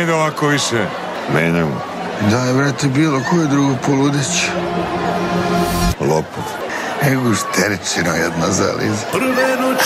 ne ide ovako više. Menjamo. Daj, brate, bilo koje drugo poludić. Lopov. Ego šteričino jedna zaliza.